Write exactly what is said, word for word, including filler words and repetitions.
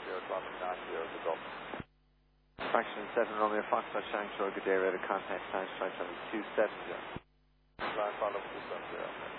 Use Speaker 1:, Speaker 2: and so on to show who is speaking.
Speaker 1: zero, traffic nine zero to Golf.
Speaker 2: Fraction seven Romeo Foxtrot, Shanghai Shore, good day, radar contact, Science Flight Level two seven zero.
Speaker 1: Flight level two seven zero.